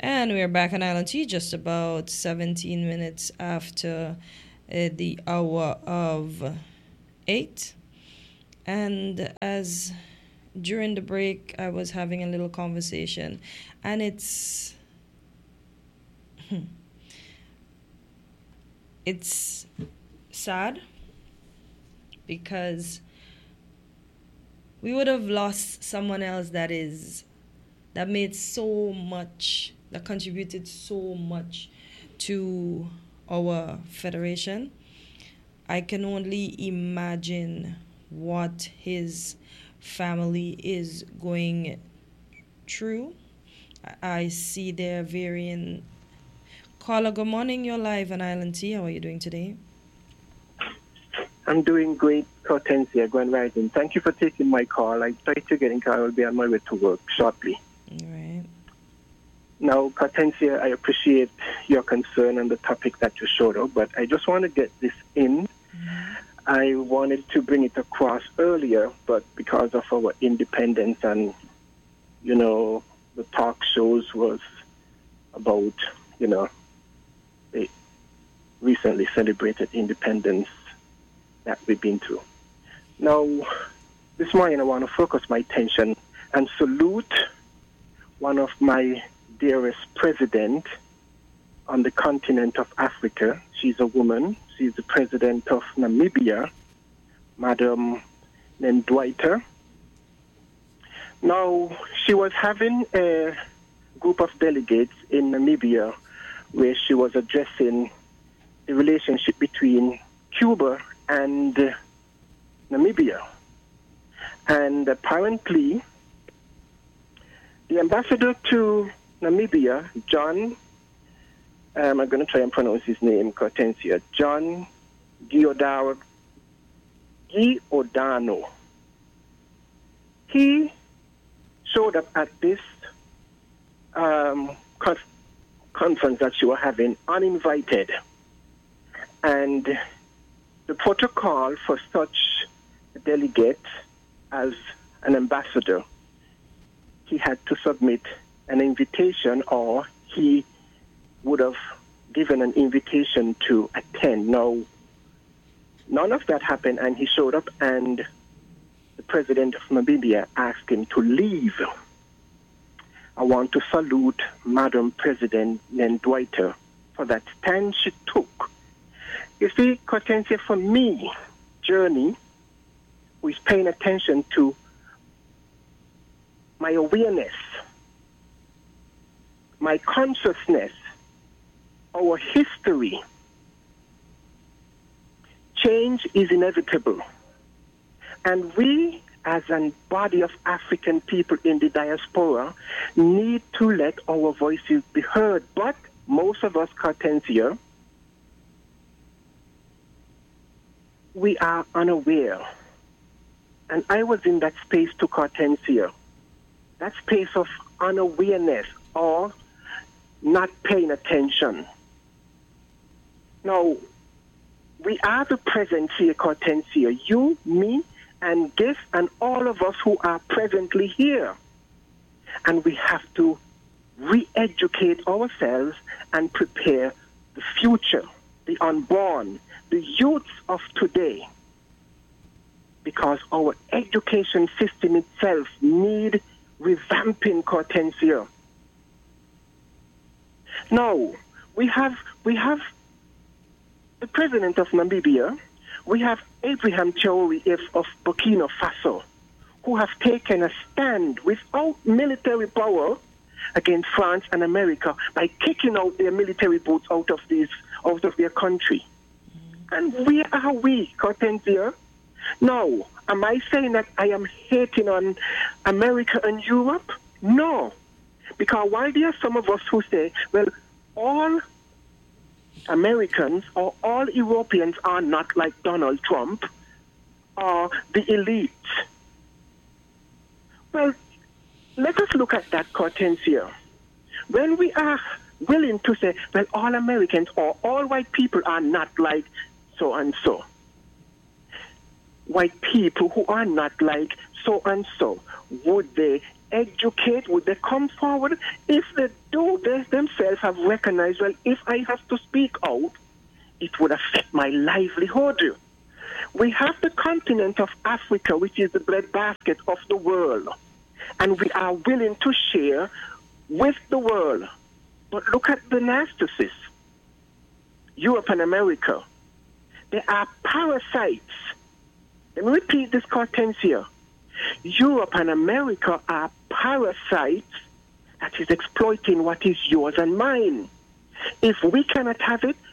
And we're back on Island T just about 17 minutes after the hour of 8. And as during the break, I was having a little conversation, and it's sad because we would have lost someone else that made so much, that contributed so much to our federation. I can only imagine what his family is going through. I see their varying. Caller, good morning. You're live on Island T. How are you doing today? I'm doing great, Hortensia, Grand Rising. Thank you for taking my call. I tried to get in car. I will be on my way to work shortly. All right. Now, Hortensia, I appreciate your concern on the topic that you showed up, but I just want to get this in. I wanted to bring it across earlier, but because of our independence and, the talk shows was about, the recently celebrated independence that we've been through. Now, this morning I want to focus my attention and salute one of my dearest president on the continent of Africa. She's a woman. She's the president of Namibia, Madam Nendwaiter. Now, she was having a group of delegates in Namibia where she was addressing the relationship between Cuba and Namibia. And apparently, the ambassador to Namibia, John, I'm going to try and pronounce his name, Hortensia, John Giordano, he showed up at this conference that she was having uninvited. And the protocol for such a delegate as an ambassador, he had to submit an invitation, or he would have given an invitation to attend. Now, none of that happened, and he showed up, and the president of Namibia asked him to leave. I want to salute Madam President Nendwaiter for that stand she took. You see, Hortensia, for me, Journey, who is paying attention to my awareness, my consciousness, our history, change is inevitable. And we, as a body of African people in the diaspora, need to let our voices be heard. But most of us, Hortensia, we are unaware. And I was in that space to Hortensia, that space of unawareness or not paying attention. Now, we are the present here, Hortensia, you, me, and guests, and all of us who are presently here. And we have to re-educate ourselves and prepare the future, the unborn, the youths of today, because our education system itself needs revamping, Hortensia. Now, we have the president of Namibia, we have Abraham Traoré of Burkina Faso, who have taken a stand without military power against France and America by kicking out their military boats out of their country. And where are we, Hortensia? Now, am I saying that I am hating on America and Europe? No. Because while there are some of us who say, well, all Americans or all Europeans are not like Donald Trump or the elite. Well, let us look at that, Hortensia. When we are willing to say, well, all Americans or all white people are not like so and so. White people who are not like so and so, would they educate? Would they come forward? If they do, they themselves have recognized, well, if I have to speak out, it would affect my livelihood. We have the continent of Africa, which is the breadbasket of the world, and we are willing to share with the world. But look at the narcissists. Europe and America. They are parasites. Let me repeat this, Hortensia. Europe and America are parasites that is exploiting what is yours and mine. If we cannot have it,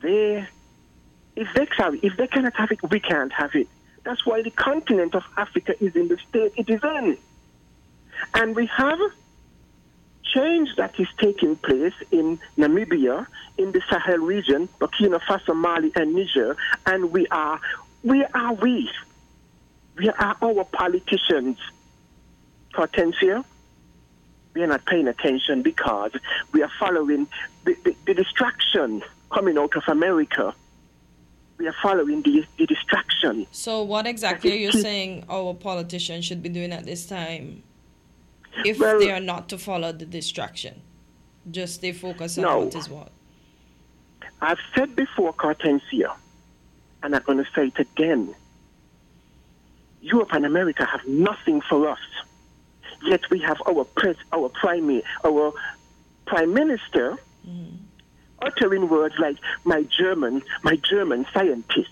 if they cannot have it, we can't have it. That's why the continent of Africa is in the state it is in. And we have change that is taking place in Namibia, in the Sahel region, Burkina Faso, Mali, and Niger. And we are our politicians. Hortensia, we are not paying attention because we are following the distraction coming out of America. We are following the distraction. So what exactly are you saying our politicians should be doing at this time if they are not to follow the distraction? Just stay focused on what is what. I've said before, Hortensia, and I'm going to say it again. Europe and America have nothing for us. Yet we have our prime minister uttering words like my German scientist,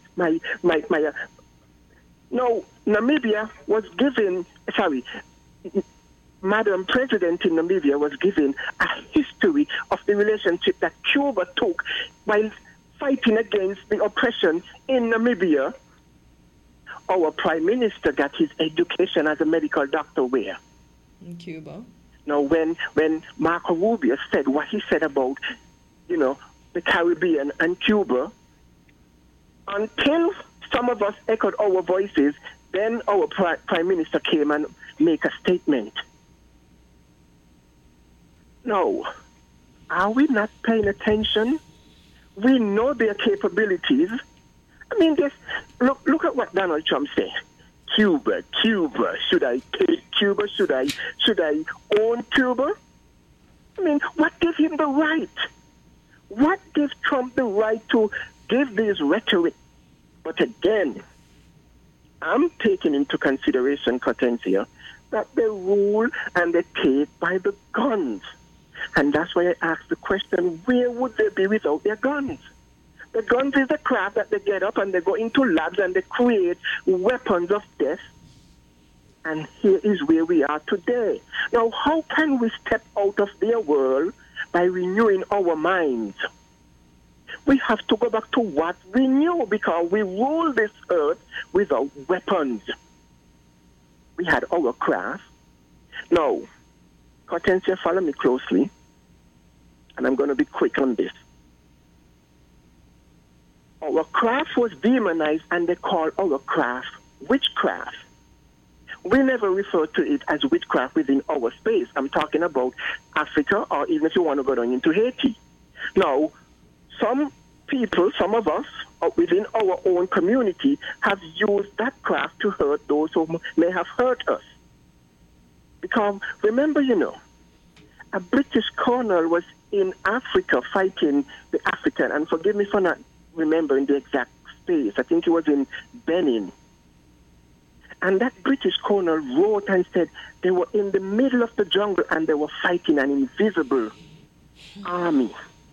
No, Namibia was given. Madam President in Namibia was given a history of the relationship that Cuba took while fighting against the oppression in Namibia. Our Prime Minister got his education as a medical doctor where? In Cuba. Now, when Marco Rubio said what he said about, the Caribbean and Cuba, until some of us echoed our voices, then our Prime Minister came and made a statement. No. Are we not paying attention? We know their capabilities. I mean, just look at what Donald Trump said. Cuba. Should I take Cuba? Should I own Cuba? I mean, what gave him the right? What gives Trump the right to give this rhetoric? But again, I'm taking into consideration, Hortensia, that they rule and they take by the guns. And that's why I asked the question, where would they be without their guns? The guns is the craft that they get up and they go into labs and they create weapons of death. And here is where we are today. Now, how can we step out of their world by renewing our minds? We have to go back to what we knew because we rule this earth without weapons. We had our craft. Now, Hortensia, follow me closely, and I'm going to be quick on this. Our craft was demonized, and they called our craft witchcraft. We never refer to it as witchcraft within our space. I'm talking about Africa, or even if you want to go down into Haiti. Now, some people, some of us, within our own community, have used that craft to hurt those who may have hurt us. Because, remember, a British colonel was in Africa fighting the African, and forgive me for not remembering the exact space. I think it was in Benin. And that British colonel wrote and said they were in the middle of the jungle and they were fighting an invisible army.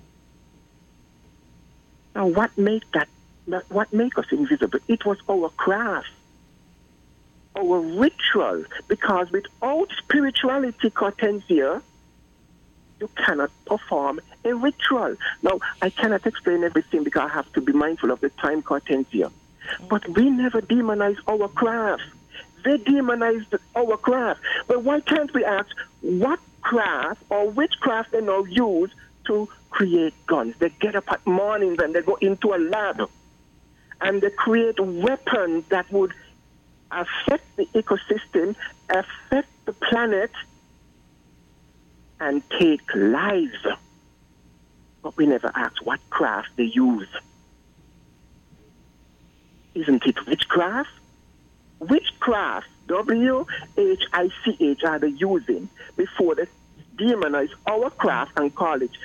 Now, what made us invisible? It was our craft, our ritual. Because without spirituality, Hortensia, you cannot perform a ritual. Now, I cannot explain everything because I have to be mindful of the time, Hortensia. But we never demonize our craft. They demonized our craft. But why can't we ask what craft or which craft they now use to create guns? They get up at mornings and they go into a lab and they create weapons that would affect the ecosystem, affect the planet, and take lives. But we never ask what craft they use. Isn't it witchcraft? which craft, WHICH, are they using before they demonize our craft and call it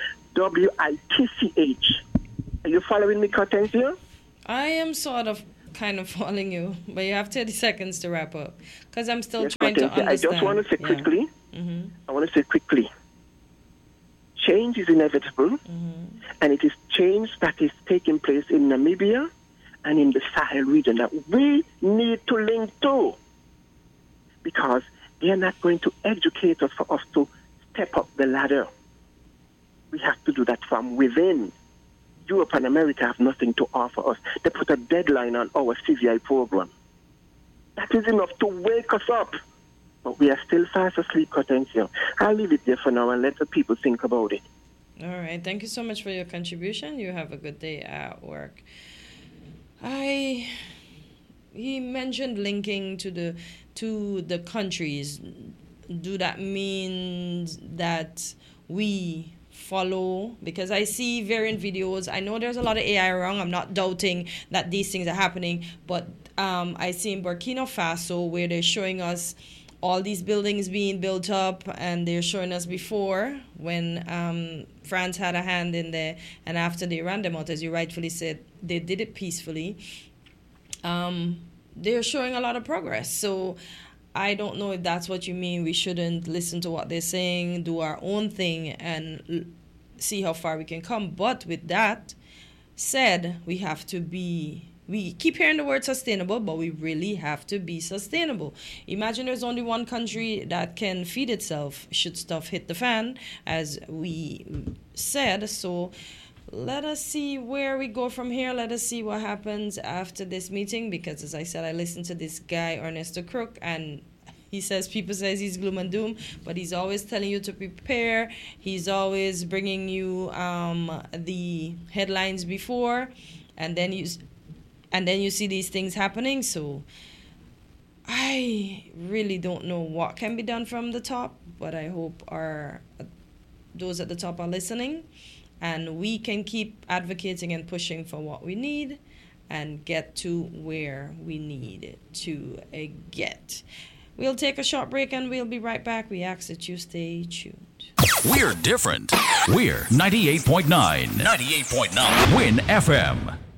WITCH? Are you following me, Hortensia? I am sort of kind of following you, but you have 30 seconds to wrap up because I'm still trying to understand. I just want to say quickly, I want to say quickly, change is inevitable, and it is change that is taking place in Namibia and in the Sahel region that we need to link to, because they are not going to educate us for us to step up the ladder. We have to do that from within. Europe and America have nothing to offer us. They put a deadline on our CVI program. That is enough to wake us up. But we are still fast asleep, Hortensia. I'll leave it there for now and let the people think about it. All right. Thank you so much for your contribution. You have a good day at work. He mentioned linking to the countries. Do that mean that we follow? Because I see variant videos. I know there's a lot of AI wrong. I'm not doubting that these things are happening, but I see in Burkina Faso where they're showing us all these buildings being built up, and they're showing us before when France had a hand in there, and after they ran them out, as you rightfully said, they did it peacefully. They're showing a lot of progress. So I don't know if that's what you mean. We shouldn't listen to what they're saying, do our own thing, and see how far we can come. But with that said, we keep hearing the word sustainable, but we really have to be sustainable. Imagine there's only one country that can feed itself should stuff hit the fan, as we said. So let us see where we go from here. Let us see what happens after this meeting, because as I said, I listened to this guy, Ernesto Crook, and he says people says he's gloom and doom, but he's always telling you to prepare. He's always bringing you the headlines before, and then you see these things happening. So I really don't know what can be done from the top, but I hope those at the top are listening, and we can keep advocating and pushing for what we need and get to where we need to get. We'll take a short break and we'll be right back. We ask that you stay tuned. We're different. We're 98.9. 98.9. Win FM.